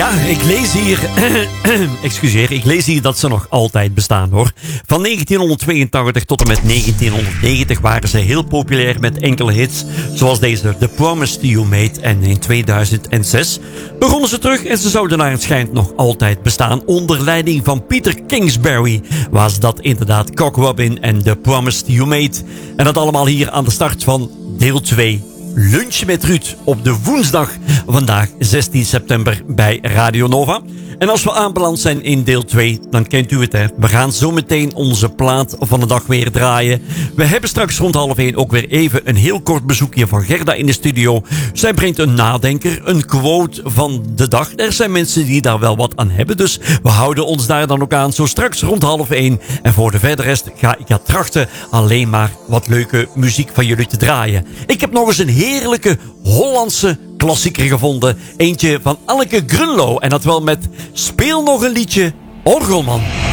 Ja, ik lees hier... excuseer, ik lees hier dat ze nog altijd bestaan, hoor. Van 1982 tot en met 1990 waren ze heel populair met enkele hits, zoals deze The Promise You Made. En in 2006 begonnen ze terug en ze zouden naar het schijnt nog altijd bestaan onder leiding van Peter Kingsbury. Was dat inderdaad Cock Robin en The Promise You Made. En dat allemaal hier aan de start van deel 2. Lunch met Ruud op de woensdag, vandaag 16 september bij Radio Nova. En als we aanbeland zijn in deel 2, dan kent u het, hè. We gaan zo meteen onze plaat van de dag weer draaien. We hebben straks rond 12:30 ook weer even een heel kort bezoekje van Gerda in de studio. Zij brengt een nadenker, een quote van de dag. Er zijn mensen die daar wel wat aan hebben, dus we houden ons daar dan ook aan. Zo straks rond 12:30. En voor de verdere rest ga ik trachten alleen maar wat leuke muziek van jullie te draaien. Ik heb nog eens een heerlijke Hollandse klassieker gevonden. Eentje van Anneke Grunlo. En dat wel met Speel nog een liedje, Orgelman.